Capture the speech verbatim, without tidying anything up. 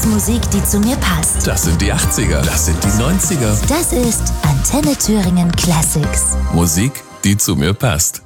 ist Musik, die zu mir passt. Das sind die achtziger, das sind die neunziger. Das ist Antenne Thüringen Classics. Musik, die zu mir passt.